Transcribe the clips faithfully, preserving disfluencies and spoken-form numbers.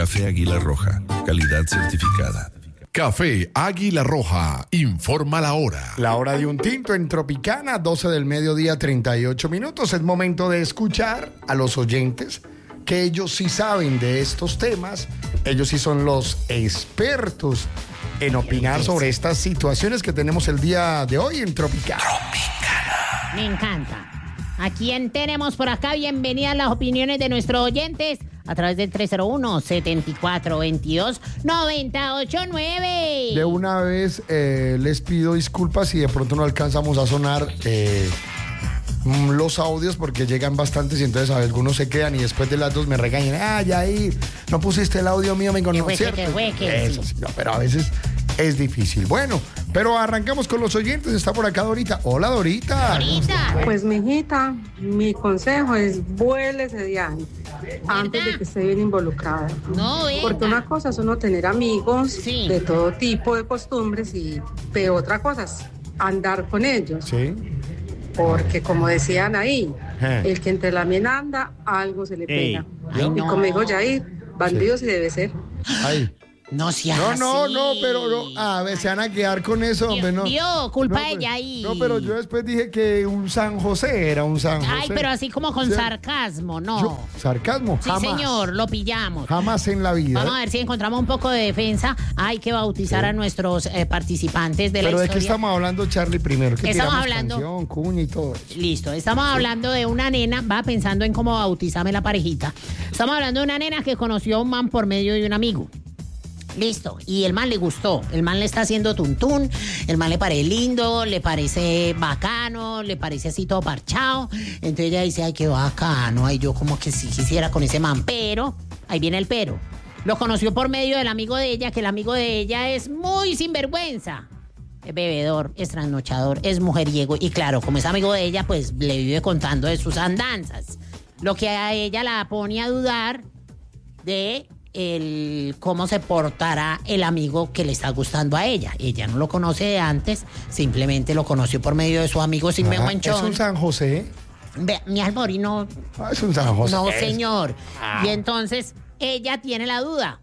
Café Águila Roja, calidad certificada. Café Águila Roja, informa la hora. La hora de un tinto en Tropicana, doce del mediodía, treinta y ocho minutos. Es momento de escuchar a los oyentes, que ellos sí saben de estos temas. Ellos sí son los expertos en opinar sobre estas situaciones que tenemos el día de hoy en Tropicana. Tropicana. Me encanta. ¿A quién tenemos por acá? Bienvenidas las opiniones de nuestros oyentes a través del tres cero uno, setenta y cuatro veintidós, noventa y ocho nueve. De una vez eh, les pido disculpas si de pronto no alcanzamos a sonar eh, los audios, porque llegan bastantes y entonces a ver, algunos se quedan y después de las dos me regañan. Ah, ya ahí, no pusiste el audio mío, me conocieron. Eso sí, no, pero a veces es difícil. Bueno, pero arrancamos con los oyentes. Está por acá Dorita. Hola, Dorita. Dorita. Pues, mijita, mi consejo es vuele ese viaje antes de que esté bien involucrada. No, venga. Porque una cosa es uno tener amigos Sí. de todo tipo de costumbres y de otra cosa es andar con ellos. Sí. Porque como decían ahí, Eh. el que entre la mina anda, algo se le Ey. pega. Ay, Y no. como dijo Jair, bandido sí debe ser. Ay. No seas No, no, así. no, pero no, a ver, se van a quedar con eso, hombre, no. Vio, culpa no, de pero- Yair. No, pero yo después dije que un San José era un San José. Ay, pero así como con Sí. sarcasmo, no. Yo- sarcasmo, Sí, jamás. señor, lo pillamos. Jamás en la vida. Vamos a ver si encontramos un poco de defensa. Hay que bautizar Sí. a nuestros eh, participantes de la Pero ¿de qué historia. estamos hablando, Charlie, primero? Que Estamos tiramos hablando- canción, cuña y todo eso. Listo, estamos hablando de una nena, va pensando en cómo bautizarme la parejita. Estamos hablando de una nena que conoció a un man por medio de un amigo. Listo, y el man le gustó, el man le está haciendo tuntún, el man le parece lindo, le parece bacano, le parece así todo parchado. Entonces ella dice, ay, qué bacano, ay, yo como que sí quisiera con ese man, pero, ahí viene el pero. Lo conoció por medio del amigo de ella, que el amigo de ella es muy sinvergüenza. Es bebedor, es trasnochador, es mujeriego. Y claro, como es amigo de ella, pues le vive contando de sus andanzas. Lo que a ella la pone a dudar de el cómo se portará el amigo que le está gustando a ella. Ella no lo conoce de antes, simplemente lo conoció por medio de su amigo Ah, sinvergüenchón. ¿es un San José? Ve, mi alborino, Ah, es un San José. no, Es- señor. Ah. Y entonces ella tiene la duda.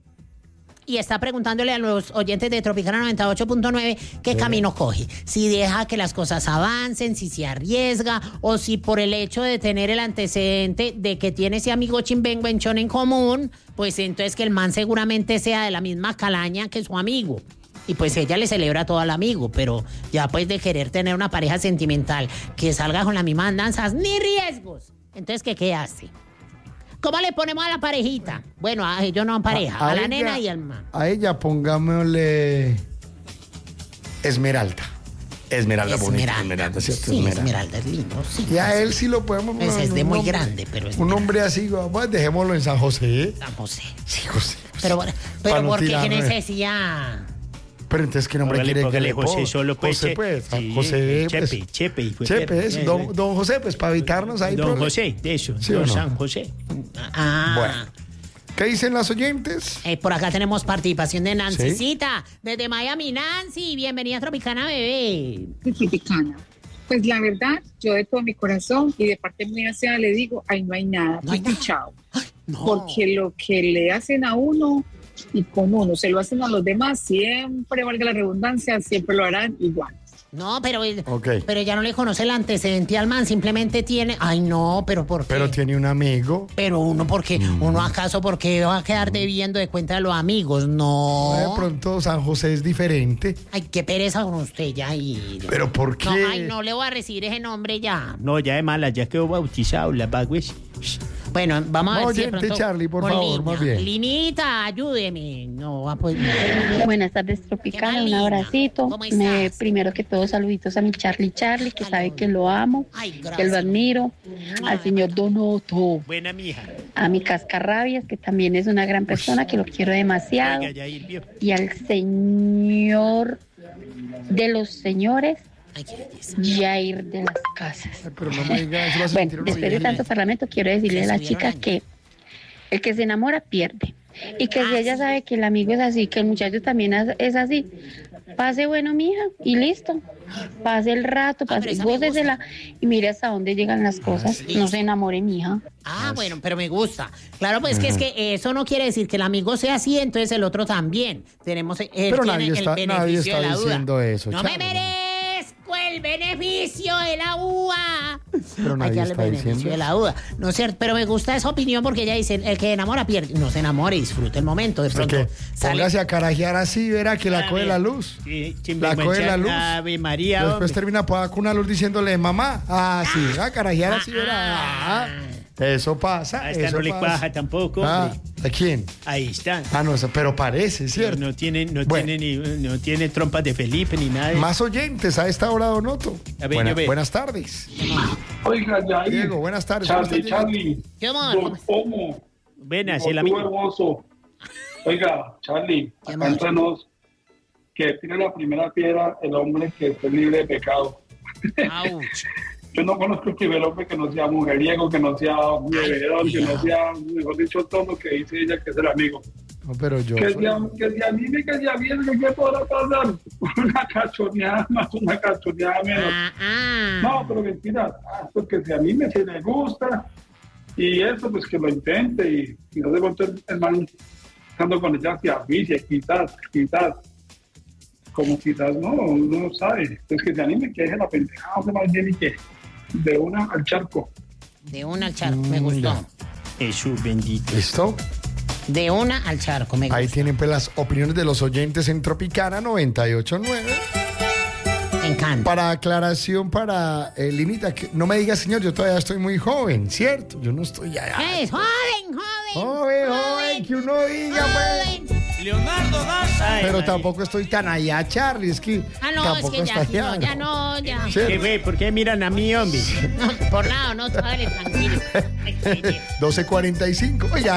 Y está preguntándole a los oyentes de Tropicana noventa y ocho punto nueve qué Sí. camino coge. Si deja que las cosas avancen, si se arriesga, o si por el hecho de tener el antecedente de que tiene ese amigo chimbenguenchón en común, pues entonces que el man seguramente sea de la misma calaña que su amigo. Y pues ella le celebra todo al amigo, pero ya pues de querer tener una pareja sentimental que salga con las mismas andanzas, ni riesgos. Entonces, ¿qué, qué hace? ¿Cómo le ponemos a la parejita? Bueno, a ellos no pareja, a, la ella- nena y al man. A ella pongámosle Esmeralda. Esmeralda, bonita. Esmeralda. Esmeralda, ¿cierto? Sí, Esmeralda es lindo, sí. Y a él sí lo podemos... Pues es de un muy hombre- grande, pero es Un hombre así, pues dejémoslo en San José. San José. Sí, José. Pero, Para pero no ¿por qué? ¿Qué tirarme. necesidad? Pero entonces, ¿qué nombre Póngale, quiere que póngale le José ponga? solo, pues. José, che- pues. sí, José, pues. Chepe, Chepe. y fue Chepe, perro. es Eh, don, eh. don José, pues para evitarnos ahí. Don problemas. José, de eso. ¿Sí o Don no? San José. Ah. Bueno. ¿Qué dicen las oyentes? Eh, por acá tenemos participación de Nancycita, desde Miami. Nancy, bienvenida a Tropicana, bebé. Tropicana. Pues la verdad, yo de todo mi corazón y de parte mía sea le digo, ahí no hay nada, No hay punto y nada. chao. No. Porque lo que le hacen a uno y con uno se lo hacen a los demás, siempre, valga la redundancia, siempre lo harán igual. No, pero, Ok. pero ya no le conoce el antecedente al man, simplemente tiene... Ay, no, pero ¿por qué? Pero tiene un amigo. Pero uno, porque ¿Uno acaso porque va a quedar debiendo de cuenta de los amigos? No. De pronto San José es diferente. Ay, qué pereza con usted ya. Y... ¿Pero por qué? No, ay, no le voy a recibir ese nombre ya. No, ya de mala, ya quedó bautizado, la bagües. Bueno, vamos a ver No, si de oyente, pronto... Charlie, por con favor, línea. más bien. Linita, ayúdeme. No, va pues... Buenas tardes, ¿Qué Tropicana, tal, un Lina? abracito. ¿Cómo Me- estás? primero que todo, saluditos a mi Charlie Charlie, que sabe que lo amo, Ay, que gracias. lo admiro, al señor Donoto, Buena mija. a mi Cascarrabias, que también es una gran persona, que lo quiero demasiado, Oiga, ya ir, vio. y al señor de los señores, Ay, qué belleza. Jair de las Casas. Ay, Pero no me diga eso. lo hace sentir Bueno, uno después de bien. tanto parlamento, quiero decirle a la subieron chica años. que el que se enamora pierde. Y que Ah, si ella sí. sabe que el amigo es así, que el muchacho también es así, pase bueno, mija, y listo. Pase el rato, Ah, pero pase, esa me gócesela y mire hasta dónde llegan las cosas. sí. No se enamore, mija. Ah, bueno, pero me gusta. Claro, pues que es que eso no quiere decir que el amigo sea así, entonces el otro también. Tenemos él Pero tiene nadie el está- beneficio nadie está de la duda. diciendo eso, No me Charlie, no. merezco el beneficio de la duda. Pero Hay nadie que darle está el beneficio diciendo de la duda. No es cierto, pero me gusta esa opinión porque ella dice, el que enamora pierde. No se enamore, disfrute el momento. De pronto Porque sale. póngase a carajear así, verá que la A coge ver. la luz. Sí, La coge la luz. Ave María, Después hombre. termina apagada con una luz diciéndole, mamá, ah, sí, a carajear así, verá. Ah, eso pasa, A esta eso no le pasa. cuaja tampoco, Ah, hombre. ¿a quién? Ahí está. Ah, no, eso- pero parece, ¿cierto? No tiene, no Bueno. tiene ni, no tiene trompas de Felipe ni nada. de- Más oyentes a esta hora, Donoto. A ver, Buena- yo veo. buenas tardes. Oiga, ya ahí. Diego, buenas tardes. ¿Cómo Charlie, estás, Diego? Charlie. ¿Qué amor? Don ¿Cómo estás? Pomo. Buenas, Don el amigo. hermoso. Oiga, Charlie, ¿Qué acá más? entre nos, que tire la primera piedra el hombre que esté libre de pecado. Auch. Yo no conozco el primer hombre que no sea mujeriego, que no sea bebedor, que no sea, mejor dicho, todo lo que dice ella, que es el amigo. No, pero yo. Que soy- se, que se anime, que se aviene, ¿qué podrá pasar? Una cachoneada más, una cachoneada menos. Ah, ah. No, pero mentira, ah, pues que se anime, si le gusta, y eso, pues que lo intente, y, y no de pronto el, el man estando con ella se avicia, quizás, quizás, como quizás no, uno no sabe, pues que se anime, que deje la pendejada, hombre, más bien, y que de una al charco. De una al charco, me Mm, gustó. ya. Jesús bendito. ¿Listo? De una al charco, me Ahí gusta. tienen pues las opiniones de los oyentes en Tropicana noventa y ocho punto nueve. Me encanta. Para aclaración, para el limita, que no me diga, señor, yo todavía estoy muy joven, ¿cierto? Yo no estoy ya. ya- Es joven, joven. Joven, joven, que uno diga, pues. joven. Leonardo Daza. Pero tampoco estoy tan allá, Charlie, es que Ah, no, es tampoco que ya, está sí, no, allá. ya no, ya. ¿Cierto? ¿Qué ve? ¿Por qué miran a mí, hombre? No, por nada, no, hágale tranquilo. doce cuarenta y cinco. Oye,